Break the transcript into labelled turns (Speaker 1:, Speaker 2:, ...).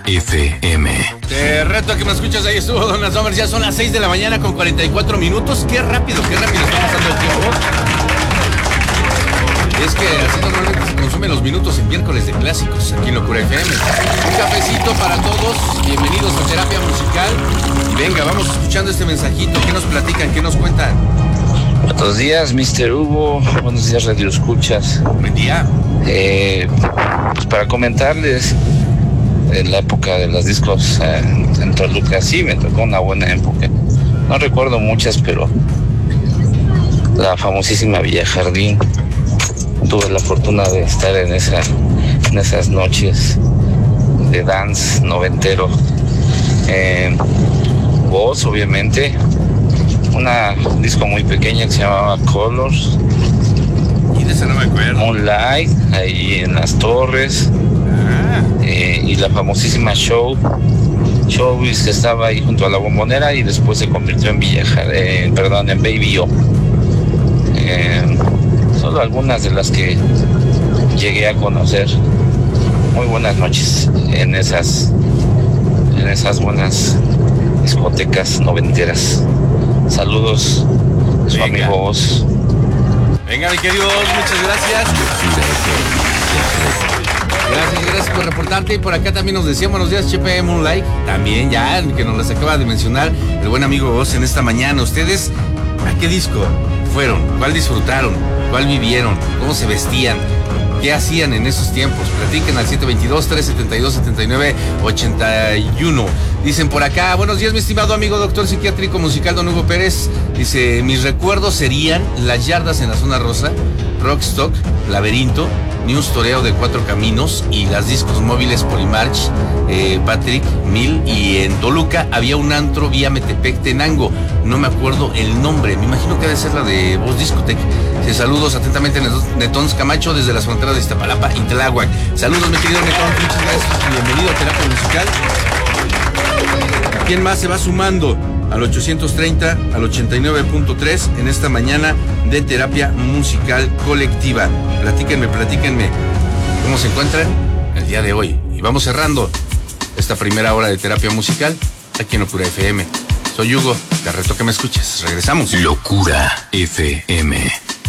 Speaker 1: FM.
Speaker 2: Te reto a que me escuchas, ahí estuvo Donna Summer. Ya son las 6 de la mañana con 44 minutos. Qué rápido está pasando el tiempo. Es que así normalmente se consumen los minutos en miércoles de clásicos aquí en Locura FM. Un cafecito para todos, bienvenidos a Terapia Musical. Y venga, vamos escuchando este mensajito. ¿Qué nos platican? ¿Qué nos cuentan?
Speaker 3: Buenos días, Mr. Hugo. Buenos días, Radio Escuchas.
Speaker 2: Buen día.
Speaker 3: Pues para comentarles, en la época de los discos en Toluca, sí, me tocó una buena época. No recuerdo muchas, pero la famosísima Villa Jardín. Tuve la fortuna de estar en esas noches de dance noventero. Voz, obviamente. Un disco muy pequeña que se llamaba Colors.
Speaker 2: Y de ese no me acuerdo.
Speaker 3: Moonlight, ahí en Las Torres. Y la famosísima Showbiz, que estaba ahí junto a la Bombonera y después se convirtió en en Baby O. Solo algunas de las que llegué a conocer. Muy buenas noches en esas buenas discotecas noventeras. Saludos, su amigo Oz.
Speaker 2: Venga, mi querido Oz, muchas gracias. Gracias por reportarte. Y por acá también nos decían buenos días, Chepe Moonlight. También ya, que nos las acaba de mencionar el buen amigo Oz en esta mañana. ¿Ustedes a qué disco fueron? ¿Cuál disfrutaron? ¿Cuál vivieron? ¿Cómo se vestían? ¿Qué hacían en esos tiempos? Platiquen al 722-372-7981. Dicen por acá, buenos días, mi estimado amigo doctor psiquiátrico musical don Hugo Pérez. Dice, mis recuerdos serían Las Yardas en la Zona Rosa, Rockstock, Laberinto, News Toreo de Cuatro Caminos y las discos móviles Polimarch, Patrick, Mil. Y en Toluca había un antro vía Metepec, Tenango. No me acuerdo el nombre, me imagino que debe ser la de Voz Discotec. Saludos atentamente, Netón Camacho, desde las fronteras de Iztapalapa y Tláhuac. Saludos, mi querido Netón, muchas gracias y bienvenido a Terapia Musical. ¿Quién más se va sumando al 830, al 89.3 en esta mañana de Terapia Musical Colectiva? Platíquenme, ¿cómo se encuentran el día de hoy? Y vamos cerrando esta primera hora de Terapia Musical aquí en Locura FM. Soy Hugo, te reto que me escuches. Regresamos.
Speaker 1: Locura FM.